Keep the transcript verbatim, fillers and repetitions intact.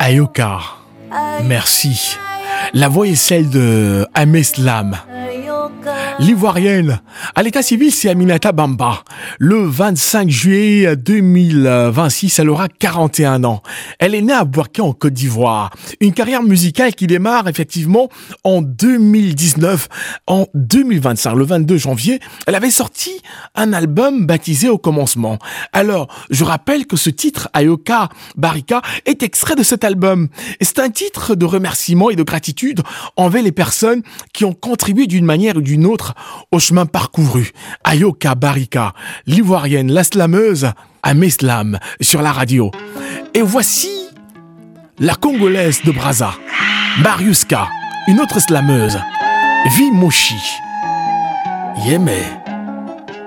Ayoka, merci. La voix est celle de Aimé Slam. L'Ivoirienne, à l'état civil, c'est Aminata Bamba. Le vingt-cinq juillet deux mille vingt-six, elle aura quarante et un ans. Elle est née à Bouaké en Côte d'Ivoire. Une carrière musicale qui démarre effectivement en deux mille dix-neuf. En deux mille vingt-cinq, le vingt-deux janvier, elle avait sorti un album baptisé Au commencement. Alors, je rappelle que ce titre, Ayoka Barika, est extrait de cet album. Et c'est un titre de remerciement et de gratitude envers les personnes qui ont contribué d'une manière ou d'une autre au chemin parcouru. Ayoka Barika, l'Ivoirienne, la slameuse, Aimé Slam sur la radio. Et voici la Congolaise de Brazza, Mariuska, une autre slameuse, Vi Moshi. Yémé.